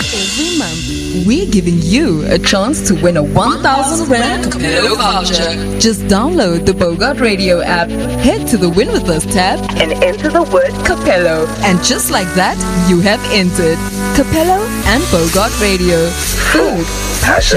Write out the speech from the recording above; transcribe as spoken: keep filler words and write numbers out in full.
Every month, we're giving you a chance to win a one thousand Rand Capello voucher. Just download the Bogart Radio app, head to the Win With Us tab, and enter the word Capello. And just like that, you have entered Capello and Bogart Radio. Food, passion,